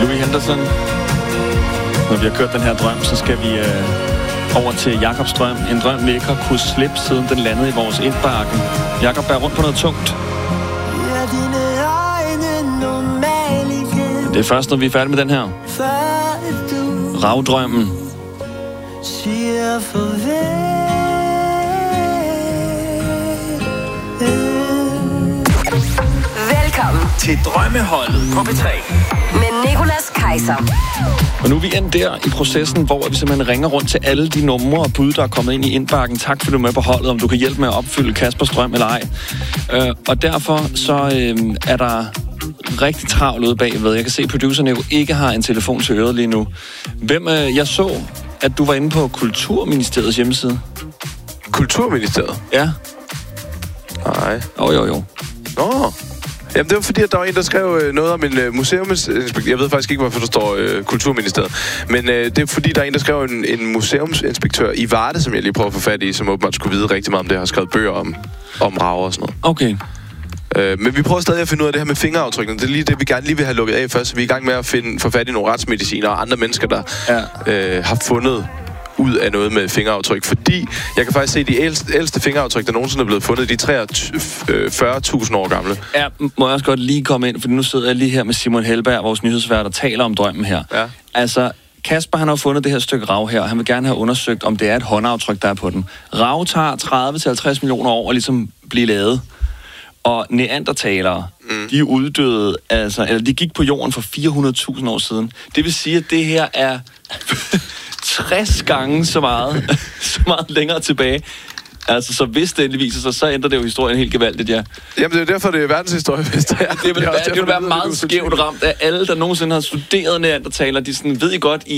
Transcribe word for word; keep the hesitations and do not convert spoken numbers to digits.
Louis Henderson. Når vi har kørt den her drøm, så skal vi øh, over til Jakobs drøm. En drøm, vi ikke har kunnet slippe, siden den landede i vores indbakke. Jakob bærer rundt på noget tungt. Det er først, når vi er færdige med den her. Ravdrømmen. Siger farvel. Velkommen til Drømmeholdet på P tre. Med Nicolas Kaiser. Og nu er vi endt der i processen, hvor vi simpelthen ringer rundt til alle de numre og bud, der er kommet ind i indbakken. Tak fordi du er med på holdet, om du kan hjælpe med at opfylde Kaspers drøm eller ej. Øh, og derfor så øh, er der rigtig travlt ude bagved. Jeg kan se, at producerne jo ikke har en telefon til øret lige nu. Hvem, øh, jeg så, at du var inde på Kulturministeriets hjemmeside. Kulturministeriet? Ja. Nej. Jo, jo, jo. Nå. Jamen, det var fordi, at der var en, der skrev øh, noget om en øh, museumsinspektør. Jeg ved faktisk ikke, hvorfor der står øh, Kulturministeriet. Men øh, det er fordi, der er en, der skrev en, en museumsinspektør i Varde, som jeg lige prøver at få fat i, som åbenbart skulle vide rigtig meget om det, har skrevet bøger om, om rager og sådan noget. Okay. Øh, men vi prøver stadig at finde ud af det her med fingeraftrykkene. Det er lige det, vi gerne lige vil have lukket af først. Så vi er i gang med at finde, få fat i nogle retsmediciner og andre mennesker, der ja. øh, har fundet ud af noget med fingeraftryk. Fordi jeg kan faktisk se, at de ældste, ældste fingeraftryk, der nogensinde er blevet fundet, de er fyrre tusind år gamle. Ja, må jeg også godt lige komme ind, for nu sidder jeg lige her med Simon Helberg, vores nyhedsvært, og taler om drømmen her. Ja. Altså, Kasper, han har fundet det her stykke rav her, og han vil gerne have undersøgt, om det er et håndaftryk, der er på den. Rav tager tredive til halvtreds millioner år at ligesom blive lavet. Og neandertalere, mm. de uddøde, altså, eller de gik på jorden for fire hundrede tusind år siden. Det vil sige, at det her er tres gange så meget, så meget længere tilbage. Altså, så hvis det endelig viser sig, så ændrer det jo historien helt gevaldigt, ja. Jamen, det er derfor, det er verdenshistorie, hvis det er. Det vil, det vil være meget skævt ramt af alle, der nogensinde har studeret neandertalere. De sådan, ved I godt, I